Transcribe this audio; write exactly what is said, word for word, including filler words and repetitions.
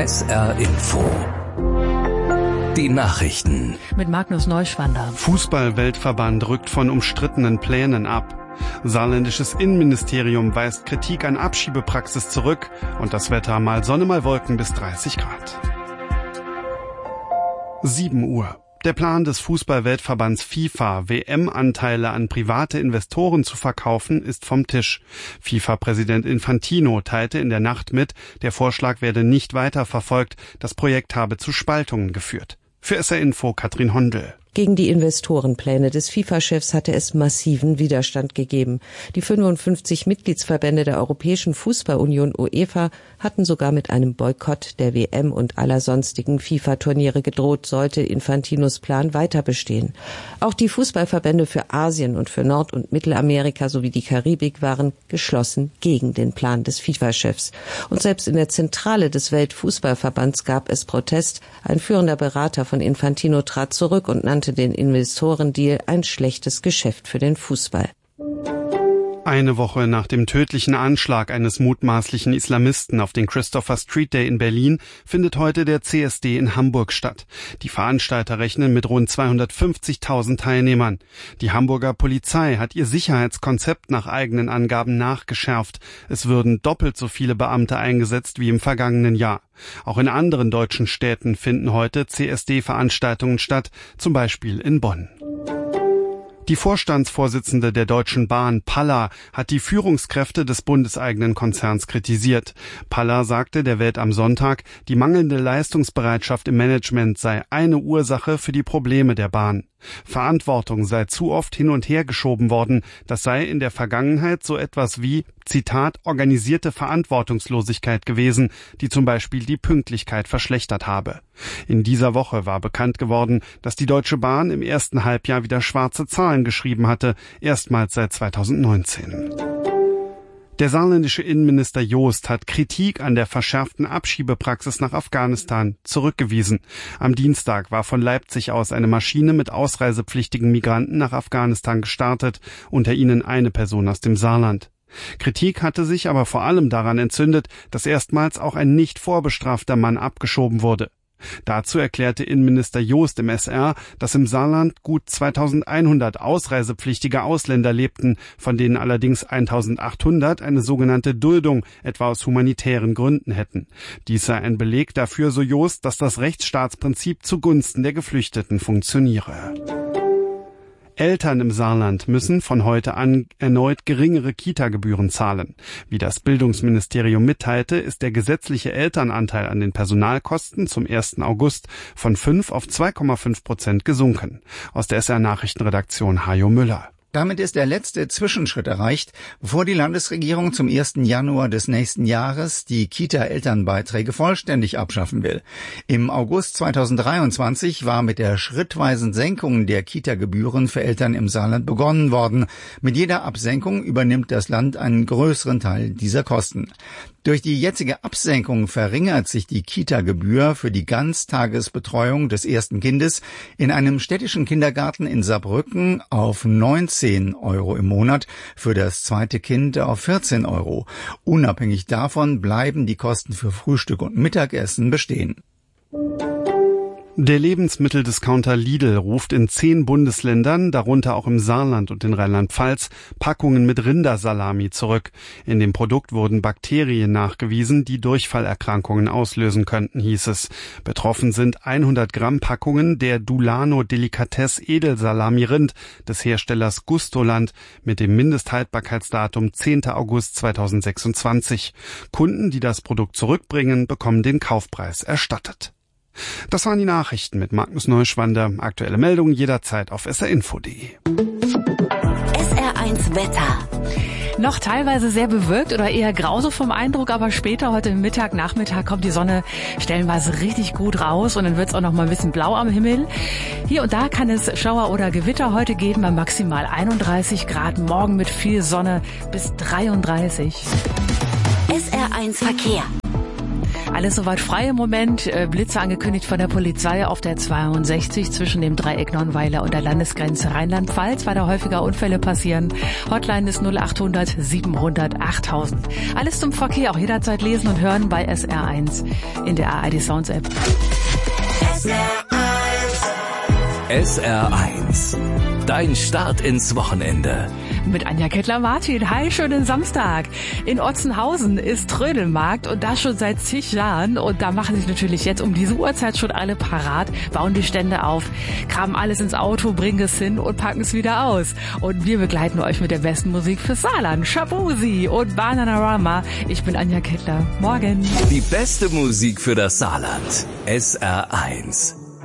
S R Info. Die Nachrichten. Mit Magnus Neuschwander. Fußball-Weltverband rückt von umstrittenen Plänen ab. Saarländisches Innenministerium weist Kritik an Abschiebepraxis zurück und das Wetter mal Sonne, mal Wolken bis dreißig Grad. sieben Uhr. Der Plan des Fußball-Weltverbands FIFA, W M-Anteile an private Investoren zu verkaufen, ist vom Tisch. FIFA-Präsident Infantino teilte in der Nacht mit, der Vorschlag werde nicht weiterverfolgt, das Projekt habe zu Spaltungen geführt. Für S R Info Katrin Hondel. Gegen die Investorenpläne des FIFA-Chefs hatte es massiven Widerstand gegeben. Die fünfundfünfzig Mitgliedsverbände der Europäischen Fußballunion UEFA hatten sogar mit einem Boykott der W M und aller sonstigen FIFA-Turniere gedroht, sollte Infantinos Plan weiter bestehen. Auch die Fußballverbände für Asien und für Nord- und Mittelamerika sowie die Karibik waren geschlossen gegen den Plan des FIFA-Chefs. Und selbst in der Zentrale des Weltfußballverbands gab es Protest. Ein führender Berater von Infantino trat zurück und nannte den Investorendeal ein schlechtes Geschäft für den Fußball. Eine Woche nach dem tödlichen Anschlag eines mutmaßlichen Islamisten auf den Christopher Street Day in Berlin findet heute der C S D in Hamburg statt. Die Veranstalter rechnen mit rund zweihundertfünfzigtausend Teilnehmern. Die Hamburger Polizei hat ihr Sicherheitskonzept nach eigenen Angaben nachgeschärft. Es würden doppelt so viele Beamte eingesetzt wie im vergangenen Jahr. Auch in anderen deutschen Städten finden heute C S D-Veranstaltungen statt, zum Beispiel in Bonn. Die Vorstandsvorsitzende der Deutschen Bahn, Palla, hat die Führungskräfte des bundeseigenen Konzerns kritisiert. Palla sagte der Welt am Sonntag, die mangelnde Leistungsbereitschaft im Management sei eine Ursache für die Probleme der Bahn. Verantwortung sei zu oft hin und her geschoben worden. Das sei in der Vergangenheit so etwas wie, Zitat, organisierte Verantwortungslosigkeit gewesen, die zum Beispiel die Pünktlichkeit verschlechtert habe. In dieser Woche war bekannt geworden, dass die Deutsche Bahn im ersten Halbjahr wieder schwarze Zahlen geschrieben hatte, erstmals seit zweitausendneunzehn. Der saarländische Innenminister Joost hat Kritik an der verschärften Abschiebepraxis nach Afghanistan zurückgewiesen. Am Dienstag war von Leipzig aus eine Maschine mit ausreisepflichtigen Migranten nach Afghanistan gestartet, unter ihnen eine Person aus dem Saarland. Kritik hatte sich aber vor allem daran entzündet, dass erstmals auch ein nicht vorbestrafter Mann abgeschoben wurde. Dazu erklärte Innenminister Joost im S R, dass im Saarland gut zweitausendeinhundert ausreisepflichtige Ausländer lebten, von denen allerdings eintausendachthundert eine sogenannte Duldung, etwa aus humanitären Gründen hätten. Dies sei ein Beleg dafür, so Joost, dass das Rechtsstaatsprinzip zugunsten der Geflüchteten funktioniere. Eltern im Saarland müssen von heute an erneut geringere Kita-Gebühren zahlen. Wie das Bildungsministerium mitteilte, ist der gesetzliche Elternanteil an den Personalkosten zum ersten August von fünf auf zwei Komma fünf Prozent gesunken. Aus der S R-Nachrichtenredaktion Hajo Müller. Damit ist der letzte Zwischenschritt erreicht, bevor die Landesregierung zum ersten Januar des nächsten Jahres die Kita-Elternbeiträge vollständig abschaffen will. Im August zweitausenddreiundzwanzig war mit der schrittweisen Senkung der Kita-Gebühren für Eltern im Saarland begonnen worden. Mit jeder Absenkung übernimmt das Land einen größeren Teil dieser Kosten. Durch die jetzige Absenkung verringert sich die Kita-Gebühr für die Ganztagesbetreuung des ersten Kindes in einem städtischen Kindergarten in Saarbrücken auf neunzehn Euro im Monat, für das zweite Kind auf vierzehn Euro. Unabhängig davon bleiben die Kosten für Frühstück und Mittagessen bestehen. Der Lebensmitteldiscounter Lidl ruft in zehn Bundesländern, darunter auch im Saarland und in Rheinland-Pfalz, Packungen mit Rindersalami zurück. In dem Produkt wurden Bakterien nachgewiesen, die Durchfallerkrankungen auslösen könnten, hieß es. Betroffen sind hundert Gramm Packungen der Dulano Delicatesse Edelsalami Rind des Herstellers Gustoland mit dem Mindesthaltbarkeitsdatum zehnten August zweitausendsechsundzwanzig. Kunden, die das Produkt zurückbringen, bekommen den Kaufpreis erstattet. Das waren die Nachrichten mit Magnus Neuschwander. Aktuelle Meldungen jederzeit auf s r info punkt d e. S R eins Wetter. Noch teilweise sehr bewölkt oder eher grau so vom Eindruck, aber später heute Mittag, Nachmittag kommt die Sonne stellenweise richtig gut raus und dann wird es auch noch mal ein bisschen blau am Himmel. Hier und da kann es Schauer oder Gewitter heute geben bei maximal einunddreißig Grad, morgen mit viel Sonne bis dreiunddreißig. S R eins Verkehr. Alles soweit frei im Moment. Blitze angekündigt von der Polizei auf der zweiundsechzig zwischen dem Dreieck Nonnweiler und der Landesgrenze Rheinland-Pfalz, weil da häufiger Unfälle passieren. Hotline ist null achthundert siebenhundert achttausend. Alles zum Verkehr auch jederzeit lesen und hören bei S R eins in der A R D Sounds App. S R eins. S R eins. Dein Start ins Wochenende. Mit Anja Kettler-Martin. Hi, schönen Samstag. In Otzenhausen ist Trödelmarkt und das schon seit zig Jahren. Und da machen sich natürlich jetzt um diese Uhrzeit schon alle parat, bauen die Stände auf, kramen alles ins Auto, bringen es hin und packen es wieder aus. Und wir begleiten euch mit der besten Musik fürs Saarland. Shabuzi und Bananarama. Ich bin Anja Kettler. Morgen. Die beste Musik für das Saarland. S R eins.